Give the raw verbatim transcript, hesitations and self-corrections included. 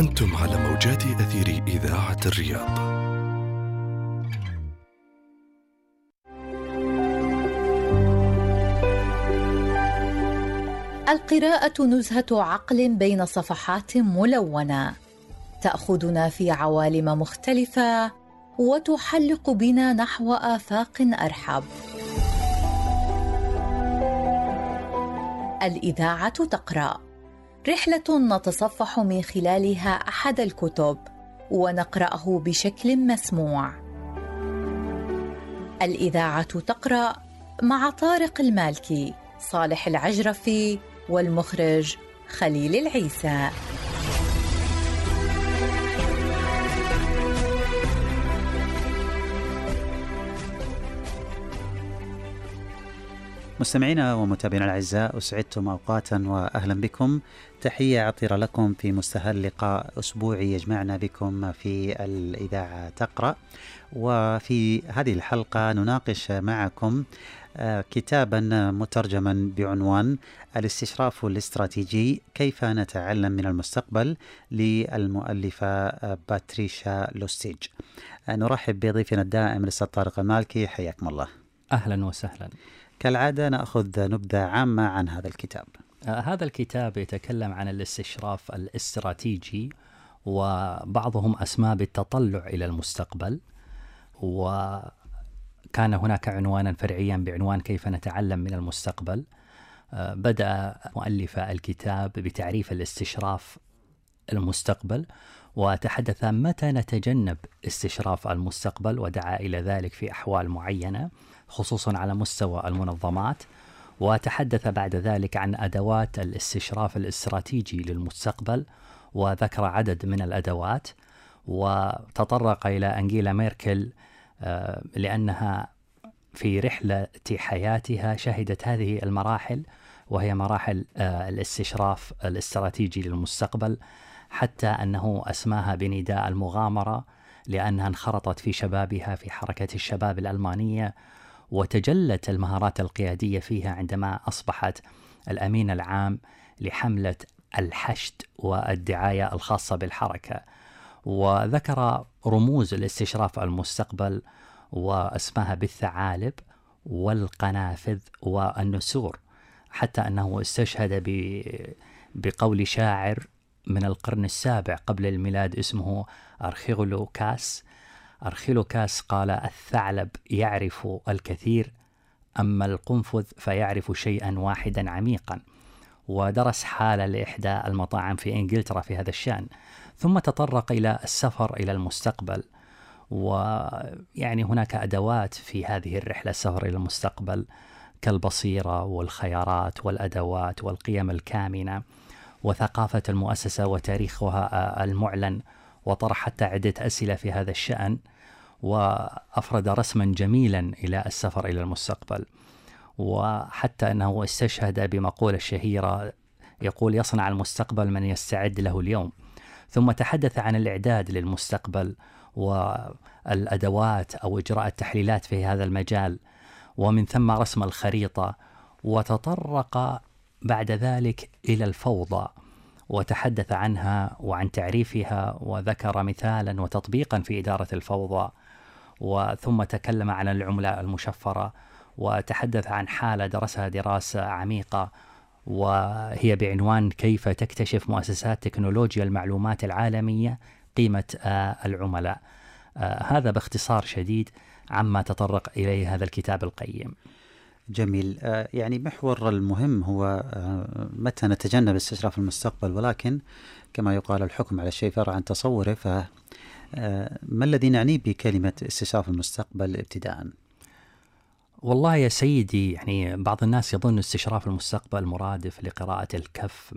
أنتم على موجات أثير إذاعة الرياض. القراءة نزهة عقل بين صفحات ملونة، تأخذنا في عوالم مختلفة وتحلق بنا نحو آفاق أرحب. الإذاعة تقرأ، رحلة نتصفح من خلالها أحد الكتب ونقرأه بشكل مسموع. الإذاعة تقرأ مع طارق المالكي، صالح العجرفي، والمخرج خليل العيسى. مستمعينا ومتابعينا الأعزاء، أسعدتم أوقاتا وأهلا بكم. تحية عطرة لكم في مستهل لقاء أسبوعي يجمعنا بكم في الإذاعة تقرأ. وفي هذه الحلقة نناقش معكم كتابا مترجما بعنوان الاستشراف الاستراتيجي، كيف نتعلم من المستقبل، للمؤلفة باتريشا لوستيج. نرحب بضيفنا الدائم الأستاذ طارق المالكي، حياكم الله. أهلا وسهلا. كالعادة نأخذ نبذة عامة عن هذا الكتاب. آه هذا الكتاب يتكلم عن الاستشراف الاستراتيجي، وبعضهم أسماه بالتطلع إلى المستقبل، وكان هناك عنوانا فرعيا بعنوان كيف نتعلم من المستقبل. آه بدأ مؤلف الكتاب بتعريف الاستشراف المستقبل، وتحدث متى نتجنب استشراف المستقبل، ودعا إلى ذلك في أحوال معينة خصوصا على مستوى المنظمات. وتحدث بعد ذلك عن أدوات الاستشراف الاستراتيجي للمستقبل، وذكر عدد من الأدوات، وتطرق إلى أنجيلا ميركل لأنها في رحلة حياتها شهدت هذه المراحل، وهي مراحل الاستشراف الاستراتيجي للمستقبل، حتى أنه أسماها بنداء المغامرة، لأنها انخرطت في شبابها في حركة الشباب الألمانية، وتجلت المهارات القيادية فيها عندما أصبحت الأمين العام لحملة الحشد والدعاية الخاصة بالحركة. وذكر رموز الاستشراف المستقبل وأسماها بالثعالب والقنافذ والنسور، حتى أنه استشهد بقول شاعر من القرن السابع قبل الميلاد اسمه أرخيلوكاس. أرخيلوكاس قال: الثعلب يعرف الكثير، أما القنفذ فيعرف شيئا واحدا عميقا. ودرس حالة لإحدى المطاعم في إنجلترا في هذا الشأن. ثم تطرق إلى السفر إلى المستقبل، ويعني هناك أدوات في هذه الرحلة السفر إلى المستقبل كالبصيرة والخيارات والأدوات والقيم الكامنة وثقافة المؤسسة وتاريخها المعلن، وطرح حتى عدة أسئلة في هذا الشأن، وأفرد رسما جميلا إلى السفر إلى المستقبل. وحتى أنه استشهد بمقولة شهيرة يقول: يصنع المستقبل من يستعد له اليوم. ثم تحدث عن الإعداد للمستقبل والأدوات أو إجراء التحليلات في هذا المجال، ومن ثم رسم الخريطة. وتطرق بعد ذلك إلى الفوضى وتحدث عنها وعن تعريفها، وذكر مثالا وتطبيقا في إدارة الفوضى. وثم تكلم عن العملة المشفرة، وتحدث عن حالة درسها دراسة عميقة، وهي بعنوان كيف تكتشف مؤسسات تكنولوجيا المعلومات العالمية قيمة العملاء. هذا باختصار شديد عما تطرق إليه هذا الكتاب القيم. جميل. يعني محور المهم هو متى نتجنب استشراف المستقبل، ولكن كما يقال الحكم على الشيء فرع عن تصوره. فما الذي نعنيه بكلمة استشراف المستقبل ابتداء؟ والله يا سيدي، يعني بعض الناس يظن استشراف المستقبل مرادف لقراءة الكف